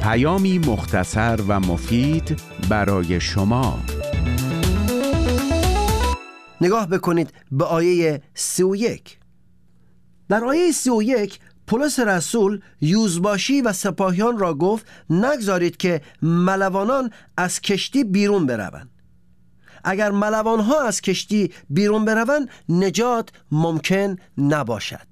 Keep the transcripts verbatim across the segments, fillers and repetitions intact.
پیامی مختصر و مفید برای شما. نگاه بکنید به آیه سی و یک. در آیه سی و یک پولس رسول یوزباشی و سپاهیان را گفت نگذارید که ملوانان از کشتی بیرون بروند. اگر ملوانها از کشتی بیرون بروند نجات ممکن نباشد.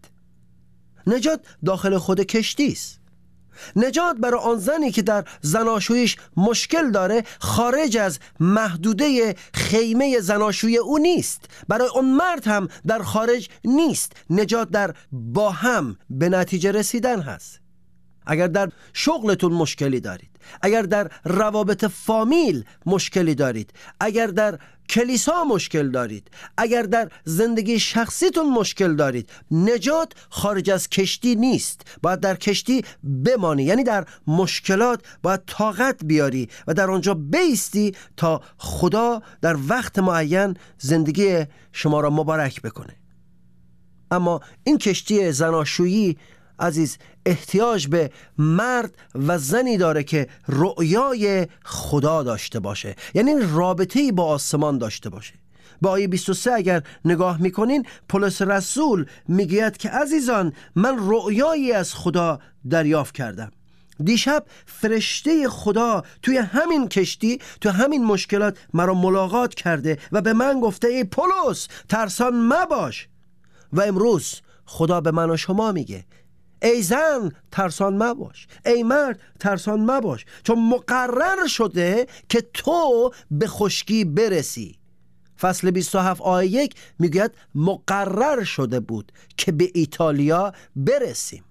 نجات داخل خود کشتی است. نجات برای آن زنی که در زناشویش مشکل داره خارج از محدوده خیمه زناشویی او نیست. برای اون مرد هم در خارج نیست. نجات در با هم به نتیجه رسیدن هست. اگر در شغلتون مشکلی دارید، اگر در روابط فامیل مشکلی دارید، اگر در کلیسا مشکل دارید، اگر در زندگی شخصیتون مشکل دارید، نجات خارج از کشتی نیست. باید در کشتی بمانی، یعنی در مشکلات باید طاقت بیاری و در آنجا بایستی تا خدا در وقت معین زندگی شما را مبارک بکنه. اما این کشتی زناشویی عزیز احتیاج به مرد و زنی داره که رؤیای خدا داشته باشه، یعنی رابطه‌ای با آسمان داشته باشه. با آیه بیست و سه اگر نگاه میکنین پولس رسول میگوید که عزیزان من رؤیایی از خدا دریافت کردم. دیشب فرشته خدا توی همین کشتی، توی همین مشکلات مرا ملاقات کرده و به من گفته ای پولس ترسان مباش. و امروز خدا به من و شما میگه ای زن ترسان مباش، ای مرد ترسان مباش، چون مقرر شده که تو به خشکی برسی. فصل بیست و هفت آیه یک میگوید مقرر شده بود که به ایتالیا برسیم.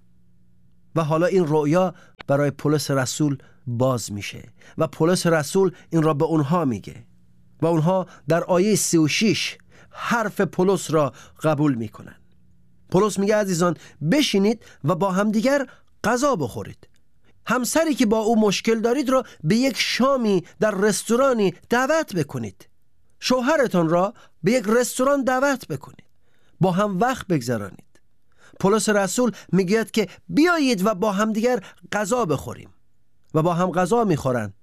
و حالا این رؤیا برای پولس رسول باز میشه و پولس رسول این را به اونها میگه و اونها در آیه سی و شش حرف پولس را قبول میکنن. پولس میگه عزیزان بشینید و با همدیگر غذا بخورید. همسری که با او مشکل دارید را به یک شامی در رستورانی دعوت بکنید. شوهرتان را به یک رستوران دعوت بکنید. با هم وقت بگذرانید. پولس رسول میگه که بیایید و با همدیگر غذا بخوریم و با هم غذا میخورن